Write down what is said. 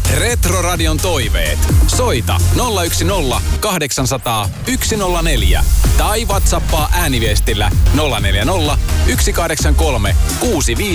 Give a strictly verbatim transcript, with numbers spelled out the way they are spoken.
Retroradion toiveet. Soita nolla yksi nolla kahdeksan nolla nolla yksi nolla neljä tai WhatsAppaa ääniviestillä nolla neljä nolla yksi kahdeksan kolme kuusi viisi